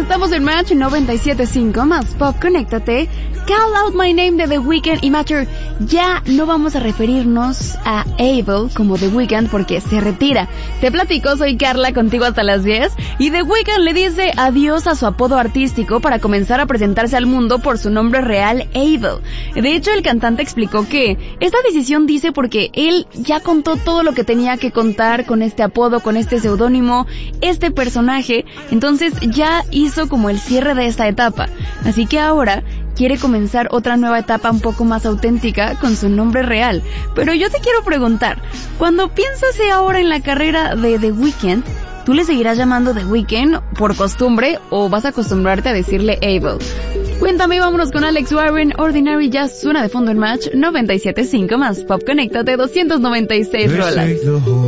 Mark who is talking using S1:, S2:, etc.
S1: Estamos en Match 97.5 más Pop, conéctate. Call Out My Name de The Weeknd y Matter. Ya no vamos a referirnos a Abel como The Weeknd porque se retira. Te platico, soy Carla, contigo hasta las 10. Y The Weeknd le dice adiós a su apodo artístico para comenzar a presentarse al mundo por su nombre real, Abel. De hecho, el cantante explicó que esta decisión dice porque él ya contó todo lo que tenía que contar con este apodo, con este seudónimo, este personaje. Entonces ya hizo como el cierre de esta etapa. Así que ahora quiere comenzar otra nueva etapa un poco más auténtica con su nombre real. Pero yo te quiero preguntar, cuando piensas ahora en la carrera de The Weeknd, ¿tú le seguirás llamando The Weeknd por costumbre o vas a acostumbrarte a decirle Abel? Cuéntame, vámonos con Alex Warren. Ordinary ya suena de fondo en Match 97.5 más Pop, conéctate, 296 rolas.